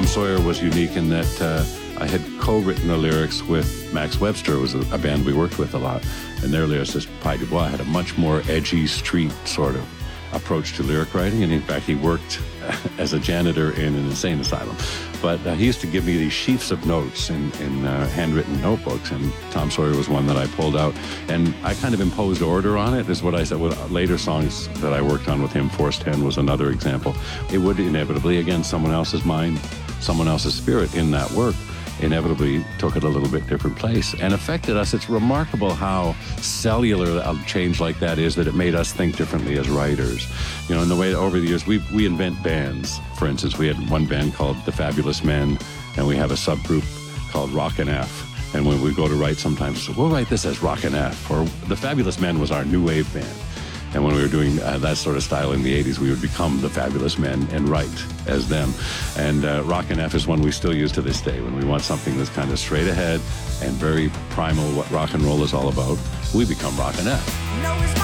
Tom Sawyer was unique in that I had co-written the lyrics with Max Webster, was a band we worked with a lot, and their lyricist, Pi Dubois, had a much more edgy street sort of approach to lyric writing, and in fact he worked as a janitor in an insane asylum. But he used to give me these sheafs of notes in handwritten notebooks, and Tom Sawyer was one that I pulled out, and I kind of imposed order on it, is what I said. With later songs that I worked on with him, Force 10 was another example. It would inevitably, again, someone else's mind, someone else's spirit in that work inevitably took it a little bit different place and affected us. It's remarkable how cellular a change like that is, that it made us think differently as writers. You know, in the way that over the years, we invent bands. For instance, we had one band called The Fabulous Men, and we have a subgroup called Rockin' F. And when we go to write, sometimes we'll write this as Rockin' F, or The Fabulous Men was our new wave band. And when we were doing that sort of style in the 80s, we would become the Fabulous Men and write as them. And Rockin' F is one we still use to this day. When we want something that's kind of straight ahead and very primal, what rock and roll is all about, we become Rockin' F.